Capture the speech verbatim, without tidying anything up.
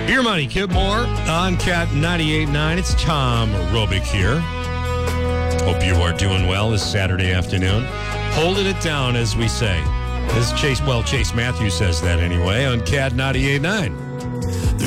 Your Money, Kip Moore on Cat ninety-eight point nine. It's Tom Robick here. Hope you are doing well this Saturday afternoon. Holding it down, as we say. As Chase, well, Chase Matthews says that anyway on Cat ninety-eight point nine.